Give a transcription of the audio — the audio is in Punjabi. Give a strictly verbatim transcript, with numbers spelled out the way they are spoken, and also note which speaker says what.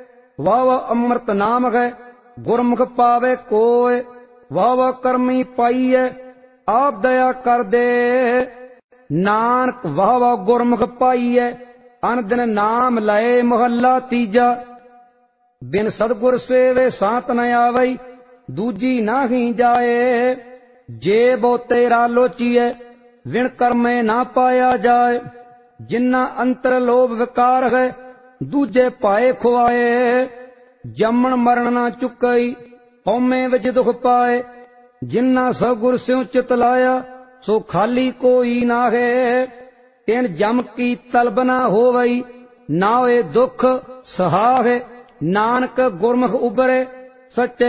Speaker 1: ਵਾਹ ਵਾਹ ਅੰਮ੍ਰਿਤ ਨਾਮ ਹੈ ਗੁਰਮੁਖ ਪਾਵੇ ਕੋਇ। ਵਾਹ ਵਾਹ ਕਰਮੀ ਪਾਈਐ ਆਪ ਦਇਆ ਕਰ ਦੇ। ਨਾਨਕ ਵਾਹ ਵਾਹ ਗੁਰਮੁਖ ਪਾਈਐ ਅਨ ਦਿਨ ਨਾਮ ਲਏ। ਮਹੱਲਾ ਤੀਜਾ। ਬਿਨ ਸਤਿਗੁਰ ਸੇਵੇ ਸਾਤ ਨ ਆਵਈ ਦੂਜੀ ਨਾਹੀ ਜਾਏ। ਜੇ ਬੋ ਤੇਰਾ ਲੋਚੀਐ ਵਿਣ ਕਰਮੇ ਨਾ ਪਾਇਆ ਜਾਏ। ਜਿਨ੍ਹਾਂ ਅੰਤਰ ਲੋਭ ਵਿਕਾਰ ਹੈ ਦੂਜੇ ਪਾਏ ਖੁਆਏ। ਜੰਮਣ ਮਰਨ ਨਾ ਚੁੱਕਈ ਹਉਮੈ ਵਿੱਚ ਦੁਖ ਪਾਏ। ਜਿਨ੍ਹਾਂ ਸਤਿਗੁਰ ਸਿਉ ਚਿਤ ਲਾਇਆ ਸੋ ਖਾਲੀ ਕੋਈ ਨਾਹੇ। ਤਿਨ ਜਮ ਕੀ ਤਲਬ ਨਾ ਹੋਵਈ ਨਾ ਹੋਏ ਦੁਖ ਸਹਾਹੇ। ਨਾਨਕ ਗੁਰਮੁਖ ਉਬਰੇ ਸੱਚੇ